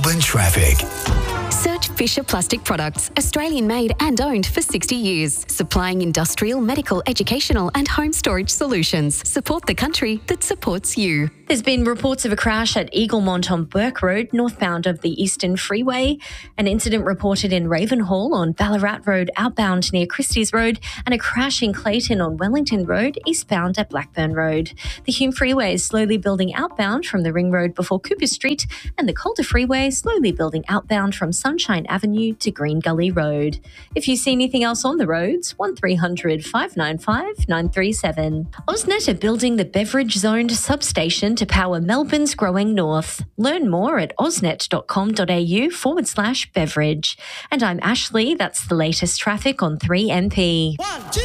Melbourne traffic. Search Fisher Plastic Products, Australian made and owned for 60 years, supplying industrial, medical, educational and home storage solutions. Support the country that supports you. There's been reports of a crash at Eaglemont on Burke Road, northbound of the Eastern Freeway. An incident reported in Ravenhall on Ballarat Road, outbound near Christie's Road, and a crash in Clayton on Wellington Road, eastbound at Blackburn Road. The Hume Freeway is slowly building outbound from the Ring Road before Cooper Street, and the Calder Freeway slowly building outbound from Sunshine Avenue to Green Gully Road. If you see anything else on the roads, 1300 595 937. AusNet are building the beverage-zoned substation to power Melbourne's growing north. Learn more at ausnet.com.au/beverage. And I'm Ashley. That's the latest traffic on 3MP.